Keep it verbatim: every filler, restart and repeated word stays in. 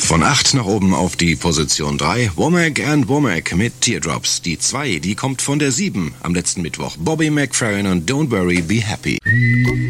Von acht nach oben auf die Position drei. Womack and Womack mit Teardrops. Die zwei, die kommt von der sieben am letzten Mittwoch. Bobby McFerrin und Don't Worry, Be Happy.